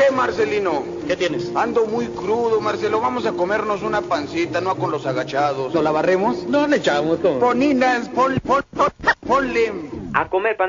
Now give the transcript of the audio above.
¿Qué, Marcelino? ¿Qué tienes? Ando muy crudo, Marcelo. Vamos a comernos una pancita, no con los agachados. ¿Lo la barremos? No le echamos todo. Poninas, ponle. A comer pan.